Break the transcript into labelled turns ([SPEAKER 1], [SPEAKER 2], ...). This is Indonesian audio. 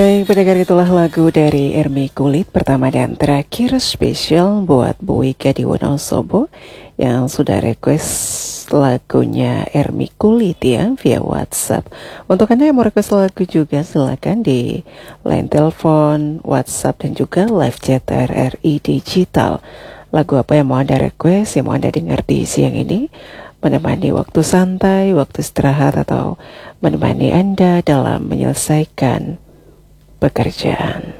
[SPEAKER 1] Baik, pendengar, itulah lagu dari Ermi Kulit pertama dan terakhir, spesial buat Bu Wika di Wonosobo yang sudah request lagunya Ermi Kulit ya via WhatsApp. Untuk Anda yang mau request lagu juga silakan di line telepon, WhatsApp dan juga live chat RRI Digital. Lagu apa yang mau Anda request, yang mau Anda dengar di siang ini, menemani waktu santai, waktu istirahat, atau menemani Anda dalam menyelesaikan pekerjaan.